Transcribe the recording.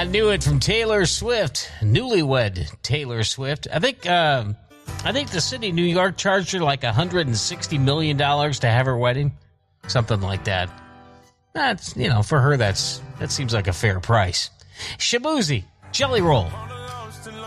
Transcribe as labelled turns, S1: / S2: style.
S1: knew it from Taylor Swift, newlywed Taylor Swift. I think the city of New York charged her like $160 million to have her wedding, something like that. That's, for her, that seems like a fair price. Shabuzi, Jelly Roll,